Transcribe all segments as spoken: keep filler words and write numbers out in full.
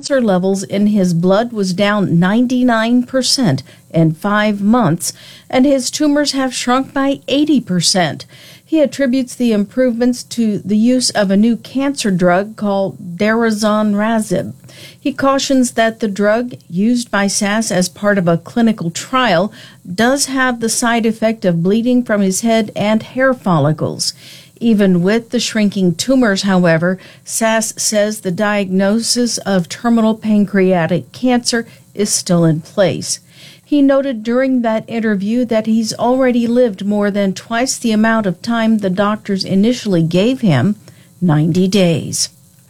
cancer levels in his blood was down ninety-nine percent in five months, and his tumors have shrunk by eighty percent. He attributes the improvements to the use of a new cancer drug called daraxonrasib. He cautions that the drug, used by Sass as part of a clinical trial, does have the side effect of bleeding from his head and hair follicles. Even with the shrinking tumors, however, Sass says the diagnosis of terminal pancreatic cancer is still in place. He noted during that interview that he's already lived more than twice the amount of time the doctors initially gave him, ninety days.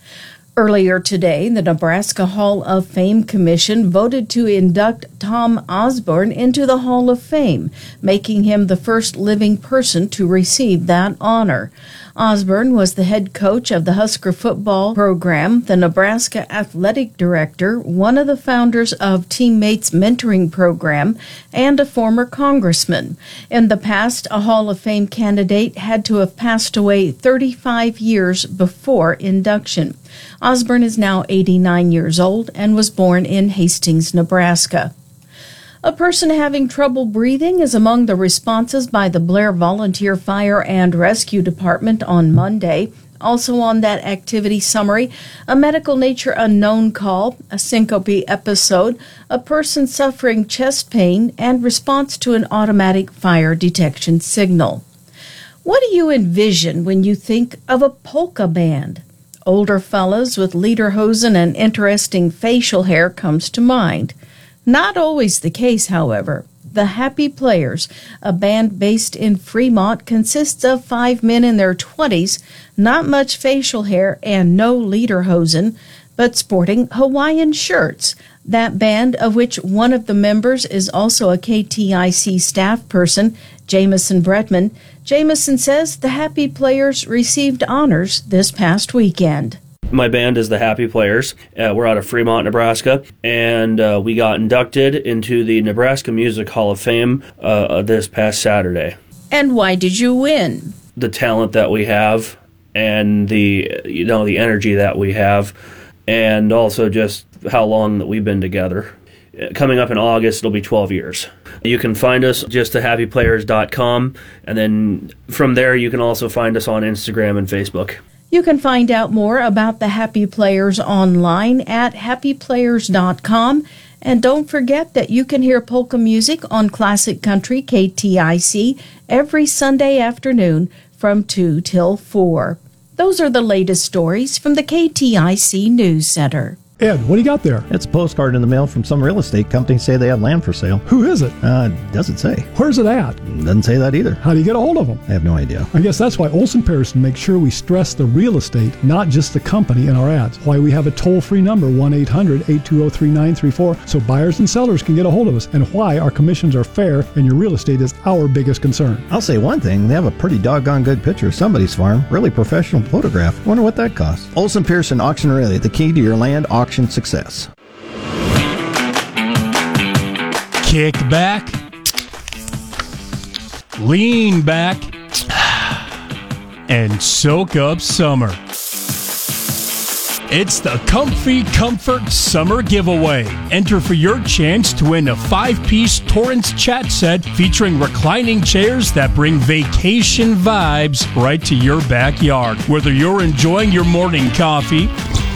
Earlier today, the Nebraska Hall of Fame Commission voted to induct Tom Osborne into the Hall of Fame, making him the first living person to receive that honor. Osborne was the head coach of the Husker football program, the Nebraska athletic director, one of the founders of Teammates Mentoring Program, and a former congressman. In the past, a Hall of Fame candidate had to have passed away thirty-five years before induction. Osborne is now eighty-nine years old and was born in Hastings, Nebraska. A person having trouble breathing is among the responses by the Blair Volunteer Fire and Rescue Department on Monday. Also on that activity summary, a medical nature unknown call, a syncope episode, a person suffering chest pain, and response to an automatic fire detection signal. What do you envision when you think of a polka band? Older fellas with lederhosen and interesting facial hair comes to mind. Not always the case, however. The Happy Players, a band based in Fremont, consists of five men in their twenties, not much facial hair and no lederhosen, but sporting Hawaiian shirts. That band, of which one of the members is also a K T I C staff person, Jameson Bretman, Jameson says the Happy Players received honors this past weekend. My band is the Happy Players. Uh, we're out of Fremont, Nebraska, and uh, we got inducted into the Nebraska Music Hall of Fame uh, this past Saturday. And why did you win? The talent that we have, and the you know the energy that we have, and also just how long that we've been together. Coming up in August, it'll be twelve years. You can find us just at happy players dot com, and then from there you can also find us on Instagram and Facebook. You can find out more about the Happy Players online at happy players dot com. And don't forget that you can hear polka music on Classic Country K T I C every Sunday afternoon from two till four. Those are the latest stories from the K T I C News Center. Ed, what do you got there? It's a postcard in the mail from some real estate company say they have land for sale. Who is it? Uh, doesn't say. Where's it at? Doesn't say that either. How do you get a hold of them? I have no idea. I guess that's why Olson Pearson makes sure we stress the real estate, not just the company in our ads. Why we have a toll-free number, one eight hundred eight two zero three nine three four, so buyers and sellers can get a hold of us, and why our commissions are fair and your real estate is our biggest concern. I'll say one thing. They have a pretty doggone good picture of somebody's farm. Really professional photograph. Wonder what that costs. Olson Pearson Auction Aurelia, the key to your land auction success. Kick back, lean back, and soak up summer. It's the Comfy Comfort Summer Giveaway. Enter for your chance to win a five-piece Torrance chat set featuring reclining chairs that bring vacation vibes right to your backyard. Whether you're enjoying your morning coffee,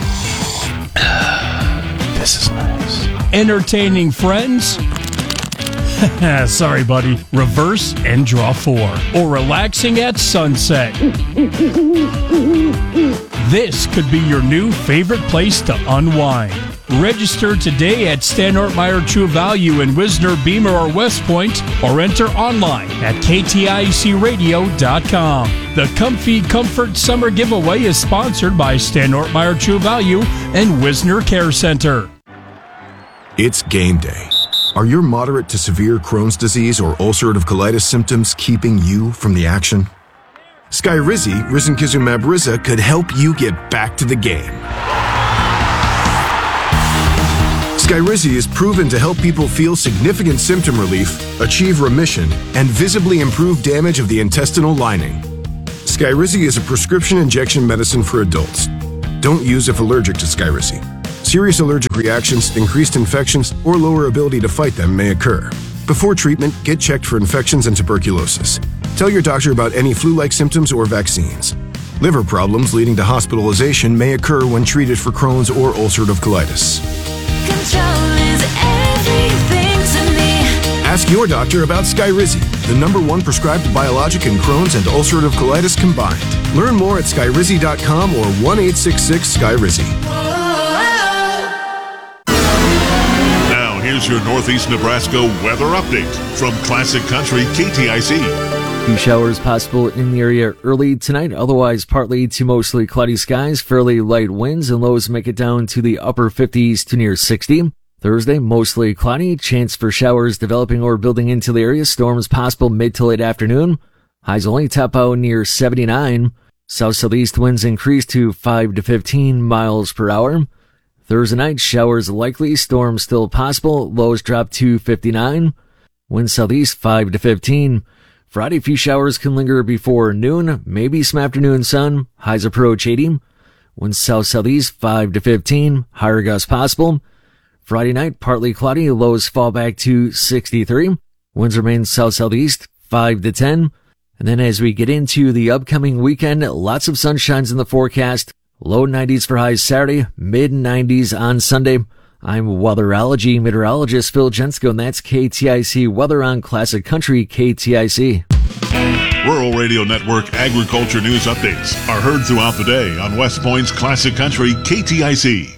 this is nice, entertaining friends, sorry, buddy. Reverse and draw four. Or relaxing at sunset. This could be your new favorite place to unwind. Register today at Stanort Meyer True Value in Wisner, Beamer, or West Point, or enter online at K T I C radio dot com. The Comfy Comfort Summer Giveaway is sponsored by Stanort Meyer True Value and Wisner Care Center. It's game day. Are your moderate to severe Crohn's disease or ulcerative colitis symptoms keeping you from the action? Skyrizi, risankizumab Riza, could help you get back to the game. Skyrizi is proven to help people feel significant symptom relief, achieve remission, and visibly improve damage of the intestinal lining. Skyrizi is a prescription injection medicine for adults. Don't use if allergic to Skyrizi. Serious allergic reactions, increased infections, or lower ability to fight them may occur. Before treatment, get checked for infections and tuberculosis. Tell your doctor about any flu-like symptoms or vaccines. Liver problems leading to hospitalization may occur when treated for Crohn's or ulcerative colitis. Control is everything to me. Ask your doctor about Skyrizi, the number one prescribed biologic in Crohn's and ulcerative colitis combined. Learn more at skyrizi dot com or one eight six six Skyrizi. Now here's your Northeast Nebraska weather update from Classic Country K T I C. Few showers possible in the area early tonight, otherwise partly to mostly cloudy skies, fairly light winds, and lows make it down to the upper fifties to near sixty. Thursday, mostly cloudy, chance for showers developing or building into the area, storms possible mid to late afternoon. Highs only top out near seventy-nine. South-southeast winds increase to five to fifteen miles per hour. Thursday night, showers likely, storms still possible, lows drop to fifty-nine. Winds southeast five to fifteen. Friday, few showers can linger before noon, maybe some afternoon sun, highs approach eighty. Winds south-southeast five to fifteen, higher gusts possible. Friday night, partly cloudy, lows fall back to sixty-three. Winds remain south-southeast five to ten. And then as we get into the upcoming weekend, lots of sunshines in the forecast. Low nineties for highs Saturday, mid nineties on Sunday. I'm weatherology meteorologist Phil Jensko, and that's K T I C Weather on Classic Country K T I C. Rural Radio Network agriculture news updates are heard throughout the day on West Point's Classic Country K T I C.